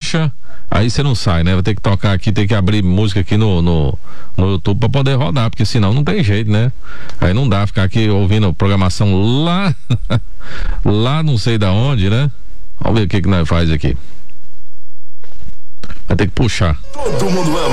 puxa, aí você não sai, né? Vai ter que tocar aqui, tem que abrir música aqui no YouTube pra poder rodar, porque senão não tem jeito, né? Aí não dá ficar aqui ouvindo programação lá, lá não sei da onde, né? Vamos ver o que nós faz aqui. Vai ter que puxar. Todo mundo ama.